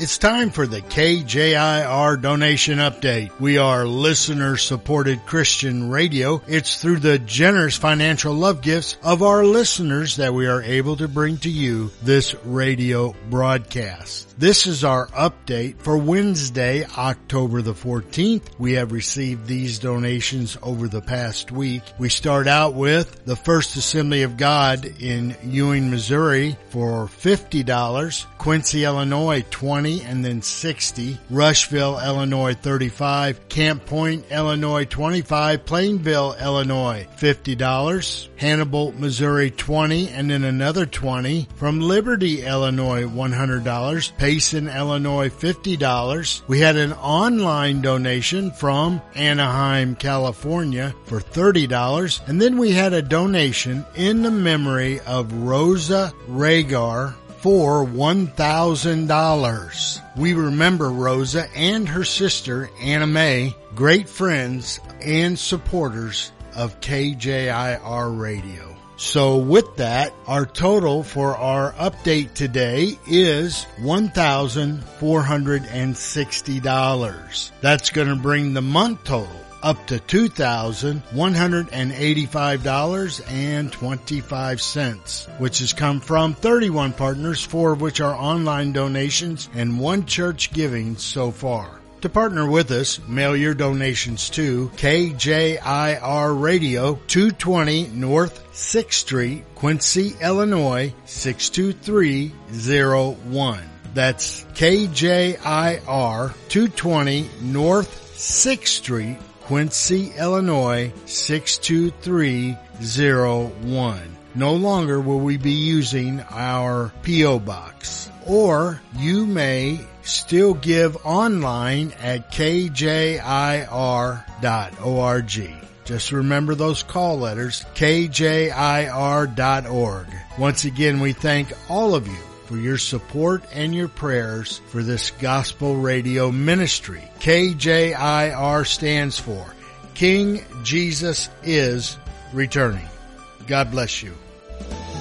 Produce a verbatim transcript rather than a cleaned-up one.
It's time for the K J I R donation update. We are listener-supported Christian radio. It's through the generous financial love gifts of our listeners that we are able to bring to you this radio broadcast. This is our update for Wednesday, October the fourteenth. We have received these donations over the past week. We start out with the First Assembly of God in Ewing, Missouri for fifty dollars, Quincy, Illinois twenty, and then sixty, Rushville, Illinois thirty-five, Camp Point, Illinois twenty-five, Plainville, Illinois fifty dollars, Hannibal, Missouri twenty, and then another twenty, from Liberty, Illinois one hundred dollars, Payson, Illinois fifty dollars. We had an online donation from Anaheim, California for thirty dollars, and then we had a donation in the memory of Rosa Rhagar for one thousand dollars. We remember Rosa and her sister, Anna Mae, great friends and supporters of K J I R Radio. So with that, our total for our update today is one thousand four hundred sixty dollars. That's going to bring the month total up to two thousand one hundred eighty-five dollars and twenty-five cents, which has come from thirty-one partners, four of which are online donations and one church giving so far. To partner with us, mail your donations to K J I R Radio, two twenty North sixth Street, Quincy, Illinois six two three zero one. That's K J I R, two twenty North sixth Street, Quincy, Illinois six two three zero one. No longer will we be using our P O box. Or you may still give online at K J I R dot org. Just remember those call letters, K J I R dot org. Once again, we thank all of you for your support and your prayers for this gospel radio ministry. K J I R stands for King Jesus is Returning. God bless you.